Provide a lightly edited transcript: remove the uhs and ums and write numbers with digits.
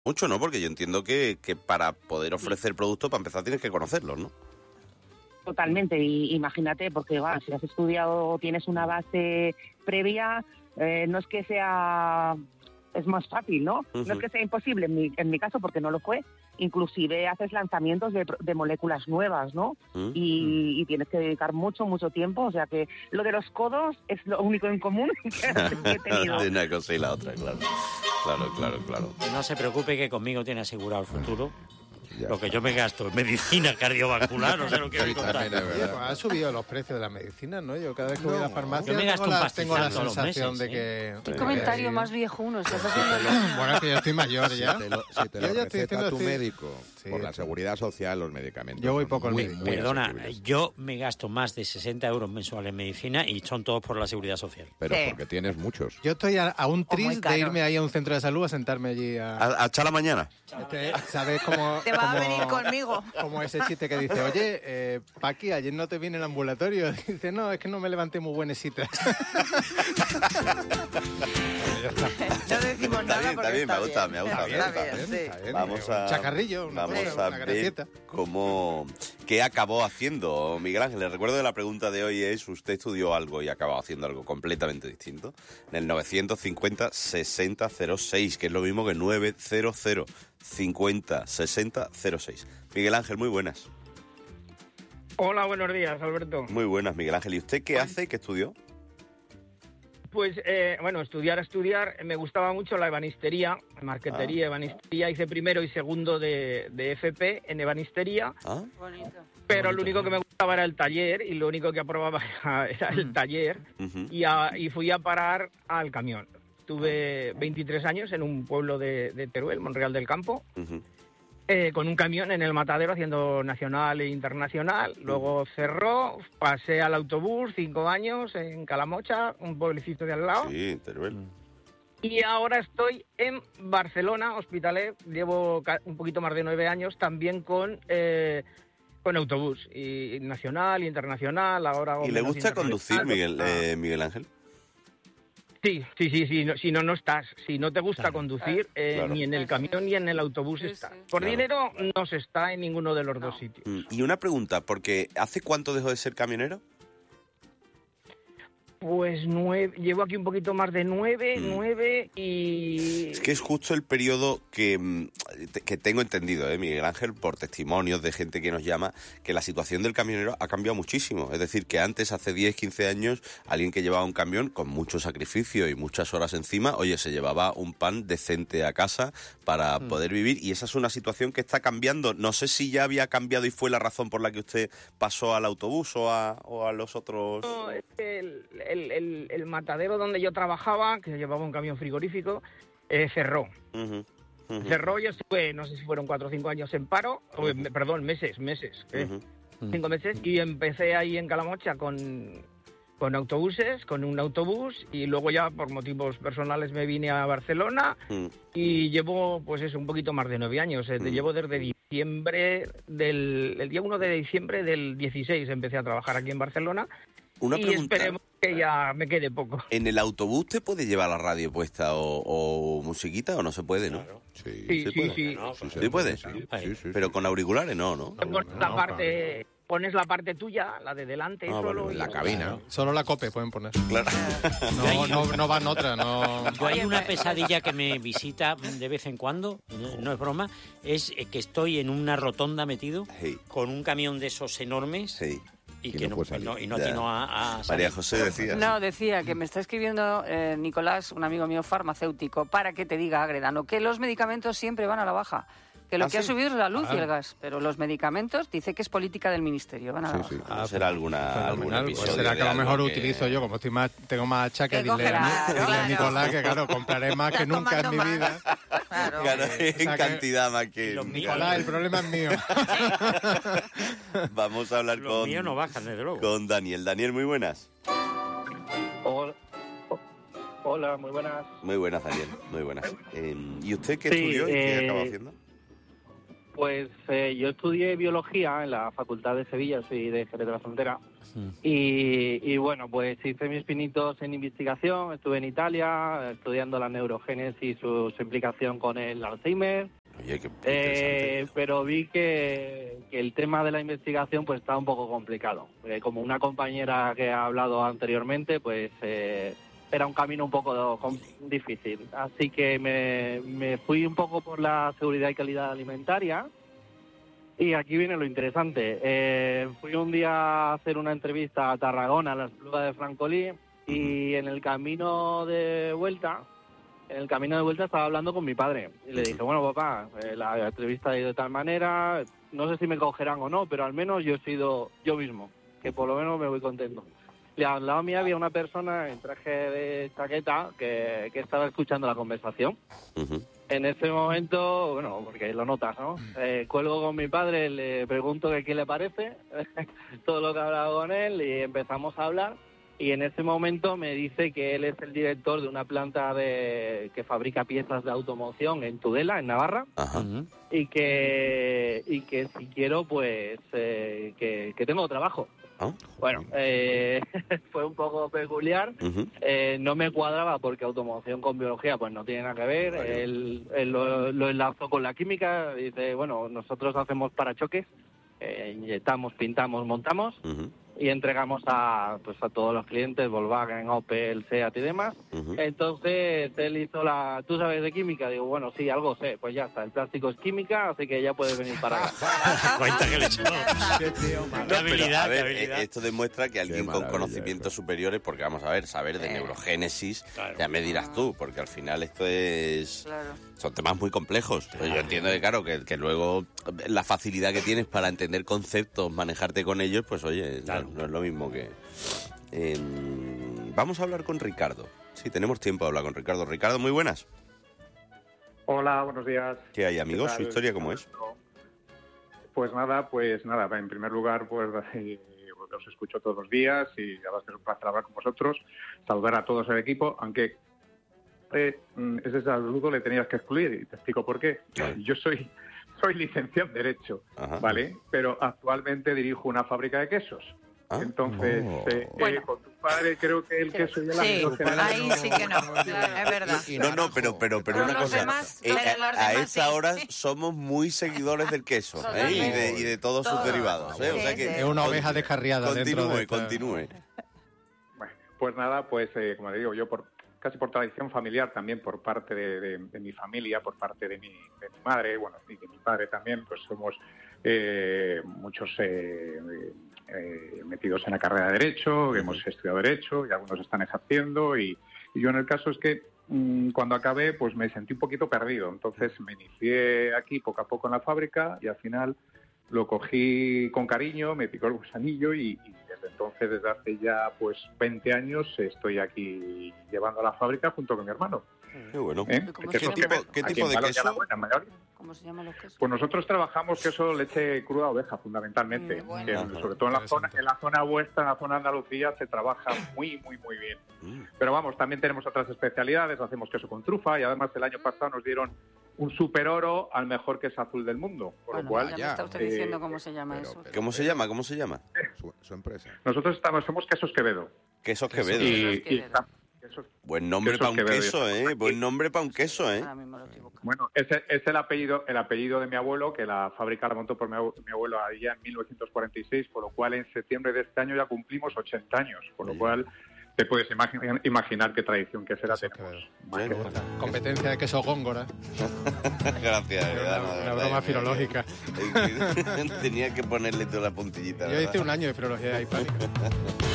mucho, ¿no? Porque yo entiendo que para poder ofrecer productos, para empezar, tienes que conocerlos, ¿no? Totalmente, y imagínate, porque si has estudiado o tienes una base previa, no es que sea... Es más fácil, ¿no? Uh-huh. No es que sea imposible, en mi caso, porque no lo fue. Inclusive haces lanzamientos de moléculas nuevas, ¿no? Uh-huh. Y tienes que dedicar mucho tiempo. O sea que lo de los codos es lo único en común que he tenido. De una cosa y la otra, claro. Claro. No se preocupe que conmigo tiene asegurado el futuro. Ya. Lo que yo me gasto en medicina cardiovascular, no sé lo que voy a contar. También es Oye, verdad. pues ha subido los precios de la medicina, ¿no? Yo cada vez que voy a la farmacia yo me gasto un tengo la pastizal todos los sensación meses, de que... Qué comentario más viejuno estás haciendo. Bueno, es que yo estoy mayor ya. Si te lo Yo ya estoy receta diciendo, tu estoy- médico Sí, por la sí. seguridad social, los medicamentos Yo voy son poco al muy, médico. muy Perdona, asequibles. yo me gasto más de 60 euros mensuales en medicina y son todos por la seguridad social. Pero Sí. porque tienes muchos. Yo estoy a un O muy tris de caros. irme ahí a un centro de salud a sentarme allí a... ¿A echar la mañana? ¿Sabes cómo...? Te va a cómo- venir conmigo. Como ese chiste que dice, oye, Paqui, ayer no te viene el ambulatorio. Dice, no, es que no me levanté muy buenesita. No decimos nada Está porque bien, me ha está gustado, bien. me ha gustado. Está bien, sí. Está bien. Vamos Un a chacarrillo, una vamos cosa, a una ver gracieta. qué acabó haciendo Miguel Ángel. El recuerdo de la pregunta de hoy es: usted estudió algo y acabó haciendo algo completamente distinto. En el 950-6006, que es lo mismo que 900-50-6006. Miguel Ángel, muy buenas. Hola, buenos días, Alberto. Muy buenas, Miguel Ángel. ¿Y usted qué hace y qué estudió? Pues, estudiar. Me gustaba mucho la ebanistería, marquetería, ebanistería. Hice primero y segundo de FP en ebanistería, ¿Ah? Bonito. pero lo único que me gustaba era el taller y lo único que aprobaba era el taller Ujú. y fui a parar al camión. Tuve 23 años en un pueblo de Teruel, Monreal del Campo, Ujú. con un camión en el matadero haciendo nacional e internacional. Luego cerró, pasé al autobús 5 años en Calamocha, un pueblecito de al lado. Sí, Teruel. Y ahora estoy en Barcelona, Hospitalet. Llevo un poquito más de 9 años también con autobús, y nacional, internacional. Ahora hago ¿Y le menos gusta conducir, internacional. Miguel Ángel? Sí. Si no estás. Si no te gusta Claro. conducir, Claro. ni en el camión ni en el autobús Sí, estás. sí. Por Claro. dinero no se está en ninguno de los dos sitios. Y una pregunta, porque ¿hace cuánto dejó de ser camionero? Pues llevo aquí un poquito más de 9 y... Es que es justo el periodo que tengo entendido, Miguel Ángel, por testimonios de gente que nos llama, que la situación del camionero ha cambiado muchísimo. Es decir, que antes, hace 10, 15 años, alguien que llevaba un camión con mucho sacrificio y muchas horas encima, oye, se llevaba un pan decente a casa para poder vivir, y esa es una situación que está cambiando. No sé si ya había cambiado y fue la razón por la que usted pasó al autobús o a los otros... No, es que el matadero donde yo trabajaba, que llevaba un camión frigorífico, cerró. Ujú, ujú, Cerró, yo estuve, no sé si fueron 4 o 5 años en paro, perdón, meses, ujú. 5 meses, y empecé ahí en Calamocha con autobuses, con un autobús, y luego ya por motivos personales me vine a Barcelona y llevo, pues eso, un poquito más de 9 años. Llevo desde diciembre, el día 1 de diciembre del 16 empecé a trabajar aquí en Barcelona. Una y pregunta. esperemos que ya me quede poco. ¿En el autobús te puede llevar la radio puesta o musiquita o no se puede, no? Sí, Sí, ¿se sí, puede? sí. No, ¿Sí puede? Sí, Pero con auriculares no, ¿no? Pones la parte tuya, la de delante, Ah, solo. vale, y la ya. cabina. Solo la COPE pueden poner. Claro. No van otra, no... Yo hay una pesadilla que me visita de vez en cuando, no es broma, es que estoy en una rotonda metido Sí. con un camión de esos enormes Sí. y Y que no puede salir. no Ya. atino a salir. María José decía. No, decía que me está escribiendo Nicolás, un amigo mío farmacéutico, para que te diga, Agredano, que los medicamentos siempre van a la baja. Que lo ¿Ah, que ha sí? subido es la luz y el gas, pero los medicamentos dice que es política del ministerio, van a la baja. Ah, será algún Fenomenal. episodio. Pues será de que a lo algo mejor que- utilizo yo, como tengo más achaques, Que dile cogerá, a claro. Nicolás que claro, compraré más que Está nunca en mi tomando vida. más. Claro. Claro, o en sea que- cantidad más que... los míos- Nicolás, el problema es mío. Vamos a hablar Los míos no bajan, desde luego. con Daniel. Daniel, muy buenas. Hola, muy buenas. Muy buenas, Daniel, muy buenas. ¿Y usted qué Sí, estudió y qué acaba haciendo? Pues yo estudié biología en la Facultad de Sevilla, soy de Jerez de la Frontera. Y bueno, pues hice mis pinitos en investigación, estuve en Italia estudiando la neurogénesis, su implicación con el Alzheimer. Oye, qué interesante. Pero vi que el tema de la investigación pues está un poco complicado. Como una compañera que ha hablado anteriormente, pues era un camino un poco difícil. Así que me fui un poco por la seguridad y calidad alimentaria. Y aquí viene lo interesante. Fui un día a hacer una entrevista a Tarragona, a la Espluga de Francolí, y en el camino de vuelta estaba hablando con mi padre. Y le dije, bueno, papá, la entrevista ha ido de tal manera, no sé si me cogerán o no, pero al menos yo he sido yo mismo, que por lo menos me voy contento. Y al lado mío había una persona en traje de chaqueta que estaba escuchando la conversación. En ese momento, bueno, porque lo notas, ¿no? Cuelgo con mi padre, le pregunto que qué le parece, todo lo que he hablado con él, y empezamos a hablar. Y en ese momento me dice que él es el director de una planta que fabrica piezas de automoción en Tudela, en Navarra. Ajá. Y que si quiero, pues, que tengo trabajo. ¿Oh? Bueno, fue un poco peculiar. No me cuadraba porque automoción con biología pues no tiene nada que ver. Él lo enlazó con la química. Dice, bueno, nosotros hacemos parachoques, inyectamos, pintamos, montamos y entregamos a todos los clientes, Volkswagen, Opel, Seat y demás. Entonces él hizo ¿tú sabes de química? Digo, bueno, sí, algo sé. Pues ya está, el plástico es química, así que ya puedes venir para acá. Cuenta que le echó. Qué habilidad, qué habilidad. Esto demuestra que alguien con conocimientos superiores, porque vamos a ver, saber de neurogénesis, ya me dirás tú, porque al final esto es... Son temas muy complejos. Yo entiendo que luego la facilidad que tienes para entender conceptos, manejarte con ellos, pues oye, no es lo mismo que... Vamos a hablar con Ricardo. Sí, tenemos tiempo de hablar con Ricardo. Ricardo, muy buenas. Hola, buenos días. ¿Qué hay, amigos? ¿Su historia cómo es? Pues nada, en primer lugar, pues os escucho todos los días y la verdad es que es un placer hablar con vosotros, saludar a todos el equipo, aunque ese saludo le tenías que excluir y te explico por qué. Yo soy licenciado en Derecho, ¿vale? Pero actualmente dirijo una fábrica de quesos. Entonces, con tu padre creo que el queso ya ahí sí que no, es verdad. No, pero una cosa, a esta hora somos muy seguidores del queso y de todos sus derivados. O sea que es una oveja descarriada. Continúe. Bueno, pues nada, como le digo, yo casi por tradición familiar, también por parte de mi familia, por parte de mi madre, bueno, y de mi padre también, pues somos muchos metidos en la carrera de Derecho, hemos estudiado Derecho y algunos están ejerciendo y yo en el caso es que cuando acabé pues me sentí un poquito perdido, entonces me inicié aquí poco a poco en la fábrica y al final lo cogí con cariño, me picó el gusanillo y desde entonces, desde hace ya pues 20 años, estoy aquí llevando la fábrica junto con mi hermano. Qué bueno. ¿Qué tipo de queso? ¿Cómo se llaman los quesos? Pues nosotros trabajamos queso leche cruda oveja, fundamentalmente. Que sobre todo en la zona vuestra, en la zona de Andalucía, se trabaja muy bien. Pero vamos, también tenemos otras especialidades, hacemos queso con trufa y además el año pasado nos dieron un super oro al mejor queso azul del mundo. Por lo cual, ya me está usted diciendo cómo se llama eso. ¿Cómo se llama? Su empresa. Nosotros somos Quesos Quevedo. Quesos Quevedo. Buen nombre para un queso, ¿eh? Buen nombre para un queso, ¿eh? Bueno, es el apellido de mi abuelo, que la fábrica la montó por mi abuelo allá en 1946, por lo cual en septiembre de este año ya cumplimos 80 años, por lo cual te puedes imaginar qué tradición quesera tenemos. Competencia de queso Góngora. Gracias. Una broma filológica. Tenía que ponerle toda la puntillita. Yo hice un año de filología hispánica.